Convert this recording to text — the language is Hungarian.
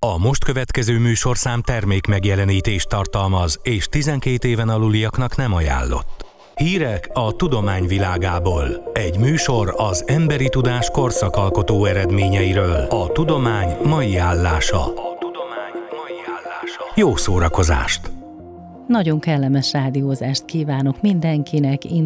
A most következő műsorszám termékmegjelenítést tartalmaz, és 12 éven aluliaknak nem ajánlott. Hírek a tudomány világából. Egy műsor az emberi tudás korszakalkotó eredményeiről. A tudomány mai állása. Jó szórakozást! Nagyon kellemes rádiózást kívánok mindenkinek.